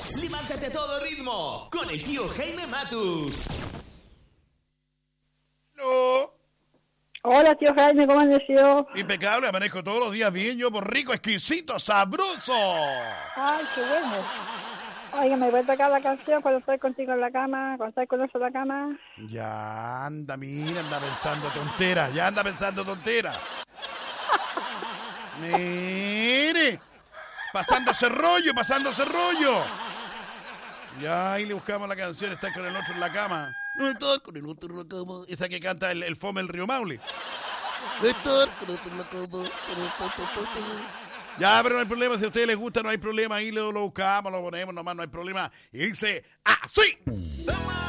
Levántate a todo ritmo con el tío Jaime Matus. No. Hola, tío Jaime, ¿cómo amaneció? Impecable, amanezco todos los días bien, yo por rico, exquisito, sabroso. Ay, qué bueno. Oiga, me voy a tocar la canción cuando estoy contigo en la cama, cuando estoy con eso en la cama. Ya anda, mira, anda pensando tonteras. Mire, pasándose rollo. Ya ahí le buscamos la canción, está con el otro en la cama. Está con el otro en la cama. Esa que canta el Fome el Río Maule. Está con el otro en la cama. Ya, pero no hay problema, si a ustedes les gusta, no hay problema, ahí lo buscamos, lo ponemos nomás, no hay problema. Y dice, ¡así!